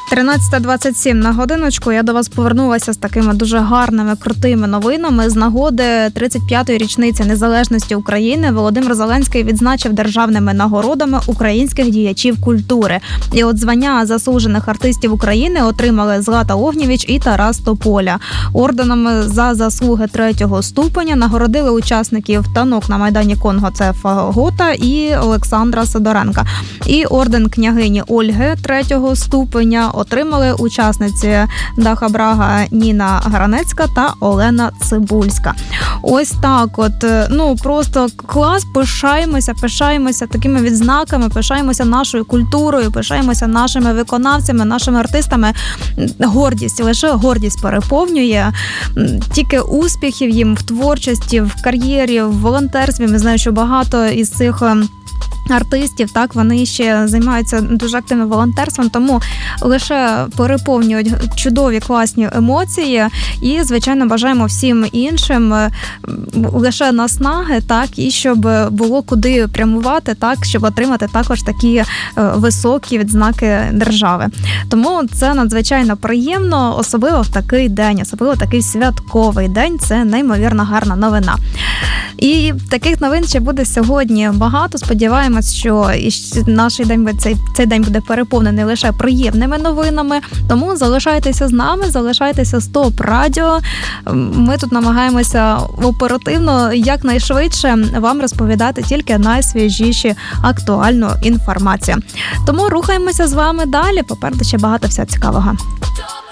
13:27 на годиночку. Я до вас повернулася з такими дуже гарними, крутими новинами. З нагоди 35-ї річниці незалежності України Володимир Зеленський відзначив державними нагородами українських діячів культури. І от звання заслужених артистів України отримали Злата Огнєвіч і Тарас Тополя. Орденами за заслуги 3-го ступеня нагородили учасників танок на Майдані Конго, це Фагота і Олександра Сидоренка. І орден княгині Ольги 3-го ступеня отримали учасниці Даха Брага Ніна Гранецька та Олена Цибульська. Ось так от, просто клас, пишаємося такими відзнаками, пишаємося нашою культурою, пишаємося нашими виконавцями, нашими артистами. Гордість, лише гордість переповнює. Тільки успіхів їм в творчості, в кар'єрі, в волонтерстві. Ми знаємо, що багато із цих артистів, так, вони ще займаються дуже активним волонтерством, тому лише переповнюють чудові, класні емоції і, звичайно, бажаємо всім іншим лише наснаги, так, і щоб було куди прямувати, так, щоб отримати також такі високі відзнаки держави. Тому це надзвичайно приємно, особливо в такий день, особливо такий святковий день, це неймовірно гарна новина. І таких новин ще буде сьогодні багато. Сподіваємось, що наш день, цей день буде переповнений лише приємними новинами. Тому залишайтеся з нами, залишайтеся з ТОП Радіо. Ми тут намагаємося оперативно, якнайшвидше вам розповідати тільки найсвіжіші актуальну інформацію. Тому рухаємося з вами далі. Попереду ще багато всього цікавого.